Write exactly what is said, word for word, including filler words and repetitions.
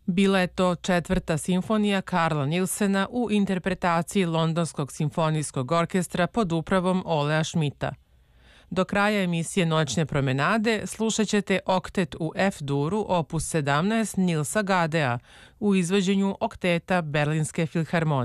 Bila je to četvrta simfonija Karla Nilsena u interpretaciji Londonskog simfonijskog orkestra pod upravom Olea Schmidta. Do kraja emisije Noćne promenade slušat ćete oktet u F-duru opus sedamnaest Nilsa Gadea u izvođenju okteta Berlinske filharmonije.